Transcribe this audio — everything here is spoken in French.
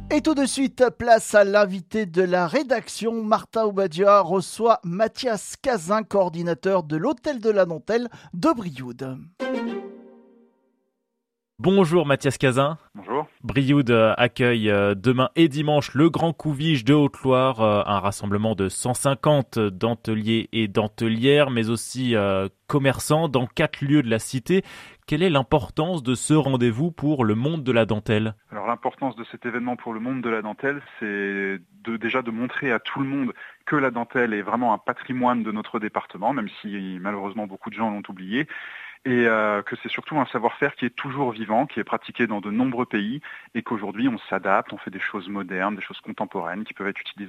Et tout de suite, place à l'invité de la rédaction. Martha Oubadia reçoit Mathias Cazin, coordinateur de l'Hôtel de la Dentelle de Brioude. Bonjour Mathias Cazin. Bonjour. Brioude accueille demain et dimanche le Grand Couvige de Haute-Loire, un rassemblement de 150 denteliers et dentelières, mais aussi commerçants dans 4 lieux de la cité. Quelle est l'importance de ce rendez-vous pour le monde de la dentelle ? Alors l'importance de cet événement pour le monde de la dentelle, c'est déjà de montrer à tout le monde que la dentelle est vraiment un patrimoine de notre département, même si malheureusement beaucoup de gens l'ont oublié. Et que c'est surtout un savoir-faire qui est toujours vivant, qui est pratiqué dans de nombreux pays, et qu'aujourd'hui on s'adapte, on fait des choses modernes, des choses contemporaines qui peuvent être utilisées